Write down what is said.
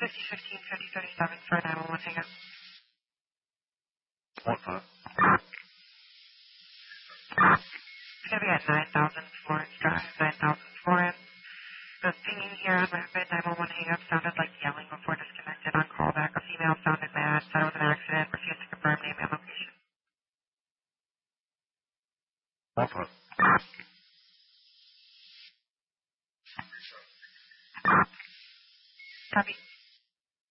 5015 5037 for 911 hang up. What's that? It's going to be at 9000 Florence Drive, 9000 Florence. The pinging here on Rapid 911 hang up sounded like yelling before disconnected on callback. A female sounded mad, said it was an accident, refused to confirm name and location. What's that? Copy.